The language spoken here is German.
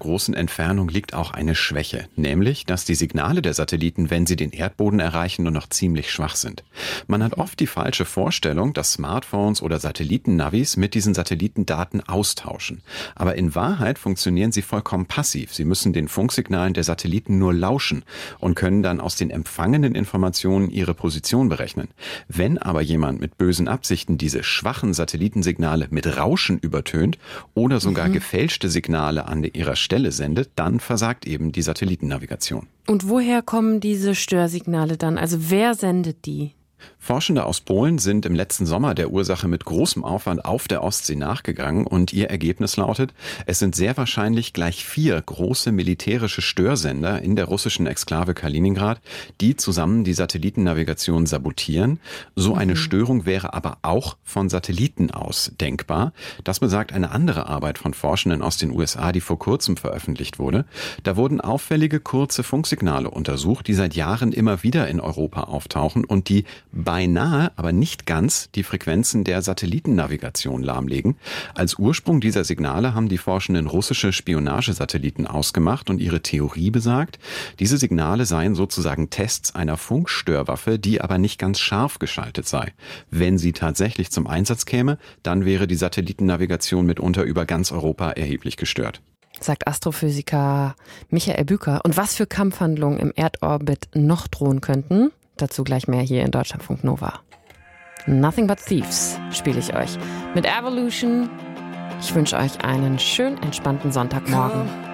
großen Entfernung liegt auch eine Schwäche, nämlich, dass die Signale der Satelliten, wenn sie den Erdboden erreichen, nur noch ziemlich schwach sind. Man hat oft die falsche Vorstellung, dass Smartphones oder Satellitennavis mit diesen Satellitendaten austauschen. Aber in Wahrheit funktionieren sie vollkommen passiv. Sie müssen den Funksignalen der Satelliten nur lauschen und können dann aus den empfangenen Informationen ihre Position berechnen. Wenn aber jemand mit bösen Absichten diese schwachen Satellitensignale mit Rauschen übertönt oder sogar gefälschte Signale an ihrer Stelle sendet, dann versagt eben die Satellitennavigation. Und woher kommen diese Störsignale dann? Also wer sendet die? Forschende aus Polen sind im letzten Sommer der Ursache mit großem Aufwand auf der Ostsee nachgegangen und ihr Ergebnis lautet, es sind sehr wahrscheinlich gleich 4 große militärische Störsender in der russischen Exklave Kaliningrad, die zusammen die Satellitennavigation sabotieren. So eine Störung wäre aber auch von Satelliten aus denkbar. Das besagt eine andere Arbeit von Forschenden aus den USA, die vor kurzem veröffentlicht wurde. Da wurden auffällige kurze Funksignale untersucht, die seit Jahren immer wieder in Europa auftauchen und die beinahe, aber nicht ganz die Frequenzen der Satellitennavigation lahmlegen. Als Ursprung dieser Signale haben die Forschenden russische Spionagesatelliten ausgemacht und ihre Theorie besagt, diese Signale seien sozusagen Tests einer Funkstörwaffe, die aber nicht ganz scharf geschaltet sei. Wenn sie tatsächlich zum Einsatz käme, dann wäre die Satellitennavigation mitunter über ganz Europa erheblich gestört. Sagt Astrophysiker Michael Büker. Und was für Kampfhandlungen im Erdorbit noch drohen könnten? Dazu gleich mehr hier in Deutschlandfunk Nova. Nothing But Thieves spiele ich euch mit Evolution. Ich wünsche euch einen schön entspannten Sonntagmorgen.